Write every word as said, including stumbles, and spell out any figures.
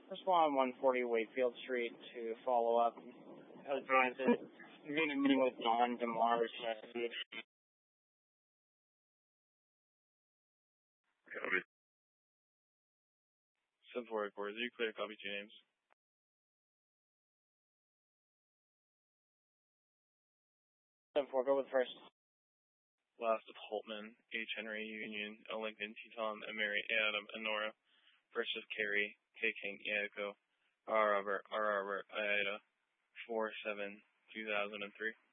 Respond one forty Wakefield Street to follow up. I was trying to get a meeting with Don DeMars. Copy. seven four eight four, is you clear? Copy two names. seven four, go with first. Last of Holtman, H. Henry, Union, O. Lincoln, Teton, and Mary, Adam, and Nora. First of Carrie, K. King, Yanko, R. Robert, R. Robert, Ida, four seven, two thousand three.